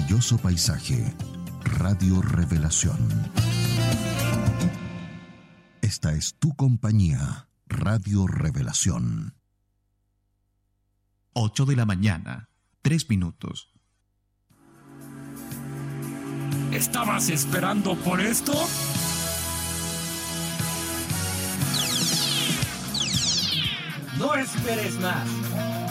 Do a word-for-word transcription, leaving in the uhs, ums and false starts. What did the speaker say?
maravilloso paisaje. Radio Revelación. Esta es tu compañía, Radio Revelación. ocho de la mañana, tres minutos. ¿Estabas esperando por esto? No esperes más.